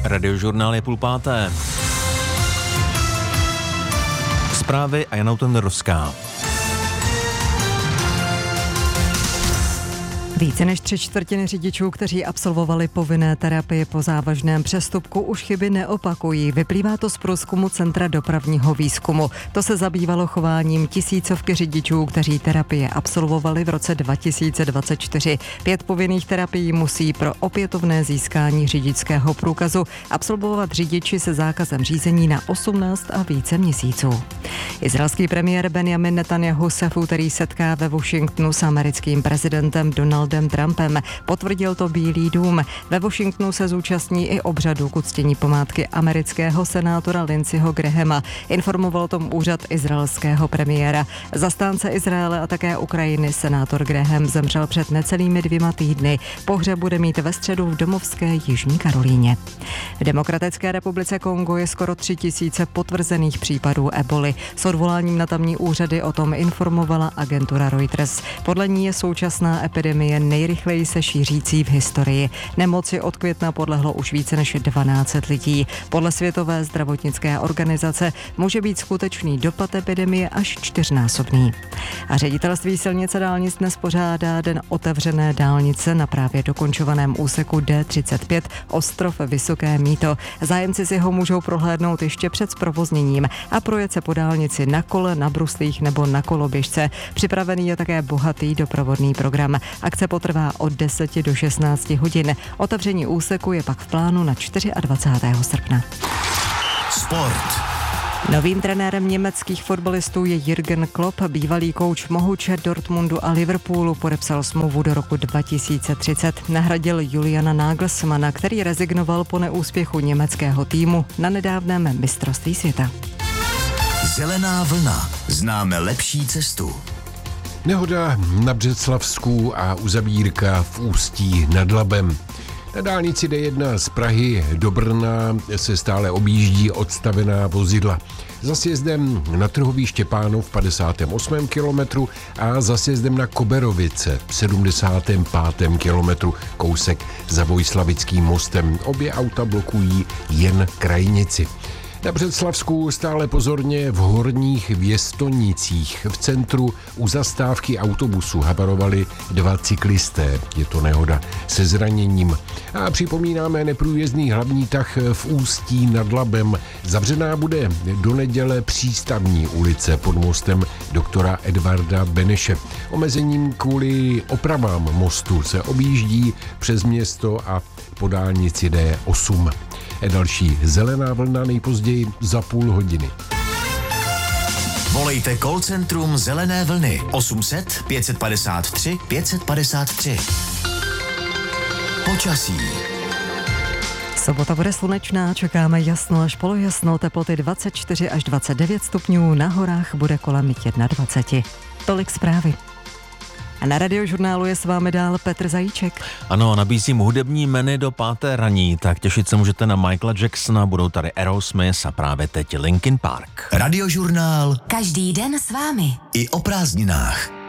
Radiožurnál je 4:30. Zprávy a Jana Tenderovská. Více než 3/4 řidičů, kteří absolvovali povinné terapie po závažném přestupku, už chyby neopakují. Vyplývá to z průzkumu Centra dopravního výzkumu. To se zabývalo chováním tisícovky řidičů, kteří terapie absolvovali v roce 2024. 5 povinných terapií musí pro opětovné získání řidičského průkazu absolvovat řidiči se zákazem řízení na 18 a více měsíců. Izraelský premiér Benjamin Netanjahu se v úterý setká ve Washingtonu s americkým prezidentem Donaldem Trumpem. Potvrdil to Bílý dům. Ve Washingtonu se zúčastní i obřadu k uctění památky amerického senátora Lindseyho Grahama. Informoval o tom úřad izraelského premiéra. Zastánce Izraele a také Ukrajiny senátor Graham zemřel před necelými 2 týdny. Pohřeb bude mít ve středu v domovské Jižní Karolíně. V Demokratické republice Kongo je skoro 3000 potvrzených případů eboli. S odvoláním na tamní úřady o tom informovala agentura Reuters. Podle ní je současná epidemie nejrychleji se šířící v historii. Nemoci od května podlehlo už více než 12 lidí. Podle Světové zdravotnické organizace může být skutečný dopad epidemie až 4násobný. A ředitelství silnic a dálnic dnes pořádá Den otevřené dálnice na právě dokončovaném úseku D35 Ostrov Vysoké Mýto. Zájemci si ho můžou prohlédnout ještě před zprovozněním a projet se po dálnici na kole, na bruslích nebo na koloběžce. Připravený je také bohatý doprovodný program. Akce potrvá od 10 do 16 hodin. Otevření úseku je pak v plánu na 24. srpna. Sport. Novým trenérem německých fotbalistů je Jürgen Klopp. Bývalý kouč Mohuče, Dortmundu a Liverpoolu podepsal smlouvu do roku 2030. Nahradil Juliana Nagelsmana, který rezignoval po neúspěchu německého týmu na nedávném mistrovství světa. Zelená vlna. Známe lepší cestu. Nehoda na Břeclavsku a uzavírka v Ústí nad Labem. Na dálnici D1 z Prahy do Brna se stále objíždí odstavená vozidla. Za sjezdem na Trhový Štěpánov v 58. kilometru a za sjezdem na Koberovice v 75. kilometru, kousek za Vojslavickým mostem. Obě auta blokují jen krajnici. Na Břeclavsku stále pozorně v Horních Věstonicích. V centru u zastávky autobusu habarovali 2 cyklisté. Je to nehoda se zraněním. A připomínáme neprůjezdný hlavní tah v Ústí nad Labem. Zavřená bude do neděle Přístavní ulice pod mostem doktora Edvarda Beneše. Omezením kvůli opravám mostu se objíždí přes město a po dálnici D8. Další zelená vlna nejpozději za půl hodiny. Volejte call centrum Zelené vlny 800 553 553. Počasí. Sobota bude slunečná, čekáme jasno až polojasno, teploty 24 až 29 stupňů, na horách bude kolem 21. Tolik zprávy. A na Radiožurnálu je s vámi dál Petr Zajíček. Ano, nabízím hudební menu do 5. raní, tak těšit se můžete na Michaela Jacksona, budou tady Aerosmith a právě teď Linkin Park. Radiožurnál. Každý den s vámi. I o prázdninách.